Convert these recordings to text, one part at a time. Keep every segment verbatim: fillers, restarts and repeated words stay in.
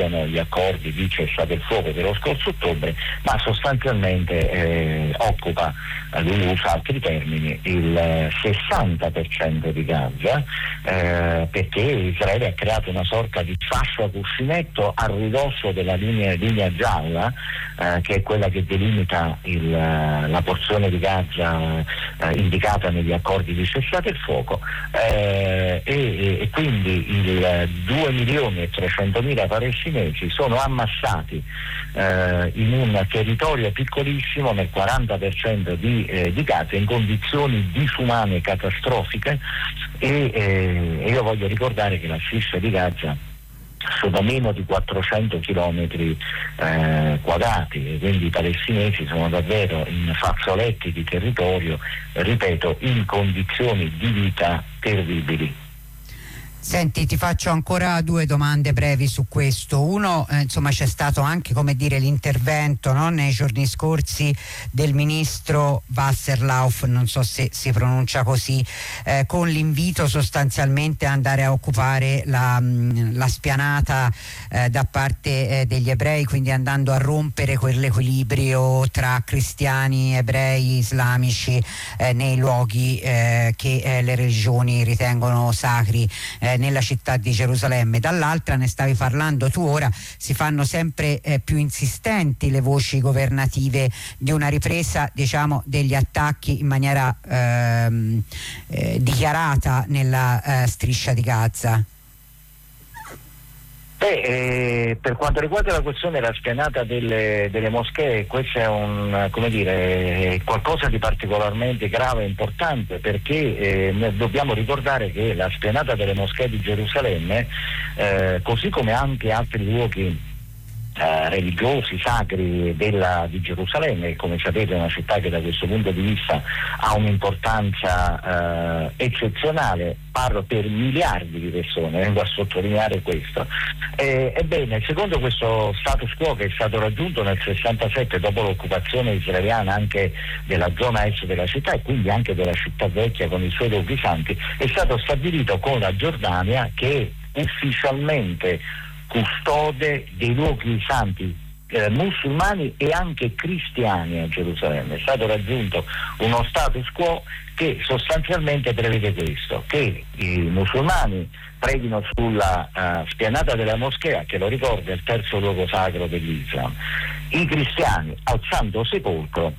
gli accordi di cessate il fuoco dello scorso ottobre, ma sostanzialmente eh, occupa, lui usa altri termini, il sessanta per cento di Gaza, eh, perché Israele ha creato una sorta di fascia cuscinetto a ridosso della linea, linea gialla, eh, che è quella che delimita il, la porzione di Gaza eh, indicata negli accordi di cessate il fuoco, eh, e, e quindi il due milioni e trecentomila palestinesi sono ammassati eh, in un territorio piccolissimo, nel quaranta per cento di, eh, di Gaza, in condizioni disumane catastrofiche, e eh, io voglio ricordare che la striscia di Gaza sono meno di quattrocento chilometri eh, quadrati, e quindi i palestinesi sono davvero in fazzoletti di territorio, ripeto, in condizioni di vita terribili. Senti, ti faccio ancora due domande brevi su questo. Uno, eh, insomma, c'è stato anche, come dire, l'intervento, no, nei giorni scorsi del ministro Wasserlauf, non so se si pronuncia così, eh, con l'invito sostanzialmente a andare a occupare la, mh, la spianata eh, da parte eh, degli ebrei, quindi andando a rompere quell'equilibrio tra cristiani, ebrei, islamici eh, nei luoghi eh, che eh, le religioni ritengono sacri eh, nella città di Gerusalemme. Dall'altra, ne stavi parlando tu ora, si fanno sempre eh, più insistenti le voci governative di una ripresa, diciamo, degli attacchi in maniera ehm, eh, dichiarata nella eh, striscia di Gaza. Beh, eh, per quanto riguarda la questione della spianata delle, delle moschee, questo è un, come dire, qualcosa di particolarmente grave e importante, perché eh, dobbiamo ricordare che la spianata delle moschee di Gerusalemme, eh, così come anche altri luoghi Eh, religiosi, sacri della, di Gerusalemme, come sapete è una città che da questo punto di vista ha un'importanza eh, eccezionale, parlo per miliardi di persone, vengo a sottolineare questo. Eh, ebbene, secondo questo status quo che è stato raggiunto nel sessantasette dopo l'occupazione israeliana anche della zona est della città e quindi anche della città vecchia con i suoi luoghi santi, è stato stabilito con la Giordania che ufficialmente custode dei luoghi santi eh, musulmani e anche cristiani a Gerusalemme. È stato raggiunto uno status quo che sostanzialmente prevede questo, che i musulmani preghino sulla uh, spianata della moschea, che lo ricorda è il terzo luogo sacro dell'Islam, i cristiani al Santo Sepolcro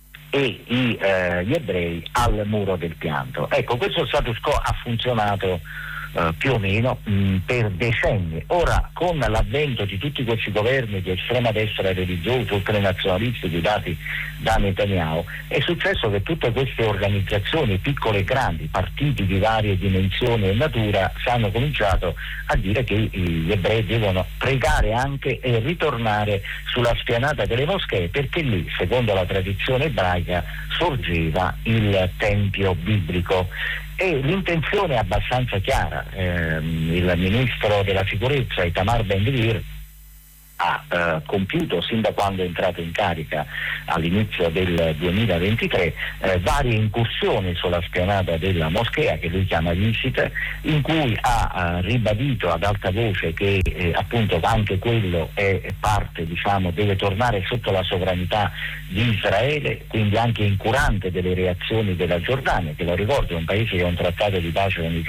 e i, eh, gli ebrei al Muro del Pianto. Ecco, questo status quo ha funzionato Uh, più o meno mh, per decenni. Ora, con l'avvento di tutti questi governi di estrema destra religiosa, ultranazionalisti guidati da Netanyahu, è successo che tutte queste organizzazioni, piccole e grandi, partiti di varie dimensioni e natura, hanno cominciato a dire che gli ebrei devono pregare anche e ritornare sulla spianata delle moschee, perché lì, secondo la tradizione ebraica, sorgeva il tempio biblico. E l'intenzione è abbastanza chiara. Eh, il ministro della sicurezza Itamar Ben-Gvir ha eh, compiuto, sin da quando è entrato in carica all'inizio del duemilaventitré, eh, varie incursioni sulla spianata della moschea, che lui chiama visite, in cui ha eh, ribadito ad alta voce che eh, appunto anche quello è parte, diciamo, deve tornare sotto la sovranità di Israele, quindi anche incurante delle reazioni della Giordania, che lo ricordo è un paese che ha un trattato di pace con Israele